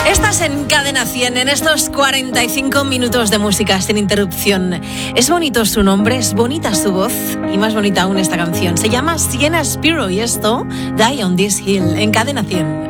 Estás en Cadena 100 en estos 45 minutos de música sin interrupción. Es bonito su nombre, es bonita su voz y más bonita aún esta canción. Se llama Sienna Spiro y esto, Die on This Hill, en Cadena 100.